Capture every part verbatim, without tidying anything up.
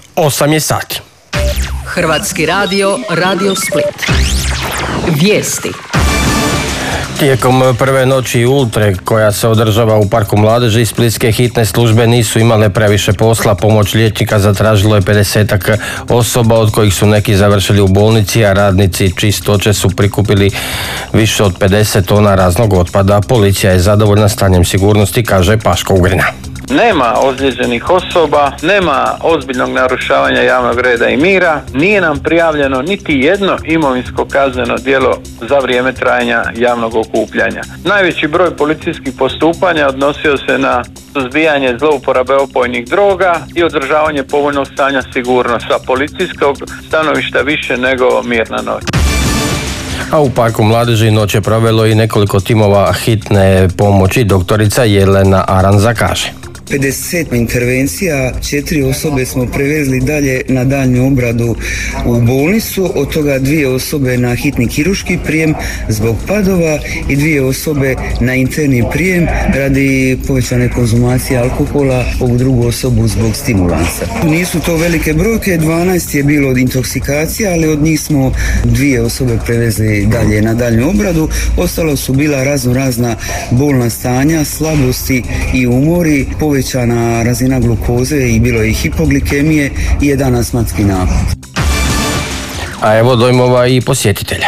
osam je sati. Hrvatski radio, Radio Split. Vijesti. Tijekom prve noći ultre koja se održava u Parku mladeži, splitske hitne službe nisu imale previše posla. Pomoć liječnika zatražilo je pedesetak osoba, od kojih su neki završili u bolnici, a radnici čistoće su prikupili više od pedeset tona raznog otpada. Policija je zadovoljna stanjem sigurnosti, kaže Paško Ugrina. Nema ozlijeđenih osoba, nema ozbiljnog narušavanja javnog reda i mira, nije nam prijavljeno niti jedno imovinsko kazneno djelo za vrijeme trajanja javnog okupljanja. Najveći broj policijskih postupanja odnosio se na suzbijanje zlouporabe opojnih droga i održavanje povoljnog stanja sigurnosti. Sa policijskog stanovišta više nego mirna noć. A u Parku mladeži noć je provelo i nekoliko timova hitne pomoći. Doktorica Jelena Aranza kaže: pedeset intervencija, četiri osobe smo prevezli dalje na daljnju obradu u bolnicu, od toga dvije osobe na hitni kirurški prijem zbog padova i dvije osobe na interni prijem radi povećane konzumacije alkohola, ovu drugu osobu zbog stimulansa. Nisu to velike brojke, dvanaest je bilo od intoksikacija, ali od njih smo dvije osobe prevezli dalje na daljnju obradu, ostalo su bila razno razna bolna stanja, slabosti i umori, povećana razina glukoze i bilo je i hipoglikemije i jedan astmatski napad. A evo dojmova i posjetitelja.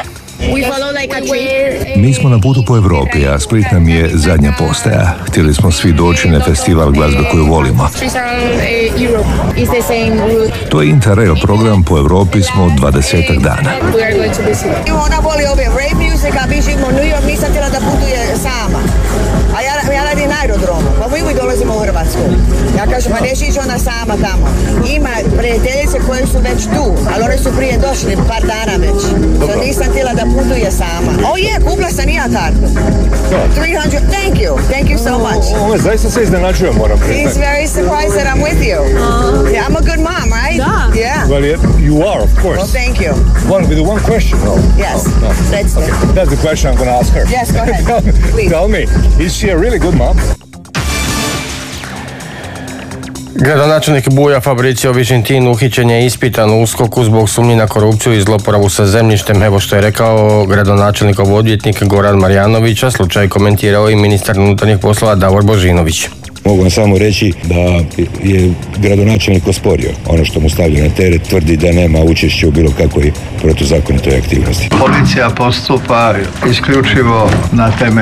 Mi smo na putu po Europi, a Split nam je zadnja postaja. Htjeli smo svi doći na festival glazbe koju volimo. To je Interrail program, po Europi smo dvadesetak dana. Ona voli ove rave music, a mi živimo u New York, nisam htjela da putuje sama. A ja, ja radim na aerodromu, pa mi uvijek dolazimo u Hrvatsku. Ja kažem, pa neće ići ona sama tamo. Ima prijateljice koje su već tu, ali one su prije došli, par dana već. So nisam htjela da putuje sama. Oh je, yeah, kupila sam i ja kartu. tristo, thank you, thank you so much. Ovo, zaista se iznenačujem, moram priznati. He's very surprised that I'm with you. Uh, yeah, I'm a good mom, right? Da. Yeah. Well, you are, of course. Well, thank you. One, with one question, no? Yes, no, no. that's okay. it. That's the question I'm going to ask her. Yes, go ahead, tell, please. Tell me, is she a really good mom? Gradonačelnik Buja Fabricio Vižintin uhićen je ispitan u USKOK-u zbog sumnji na korupciju i zloporabu sa zemljištem. Evo što je rekao gradonačelnikov odvjetnik Goran Marjanović, a slučaj komentirao i ministar unutarnjih poslova Davor Božinović. Mogu vam samo reći da je gradonačelnik osporio ono što mu stavlja na teret, tvrdi da nema učešća u bilo kakvoj protuzakonitoj aktivnosti. Policija postupa isključivo na temelju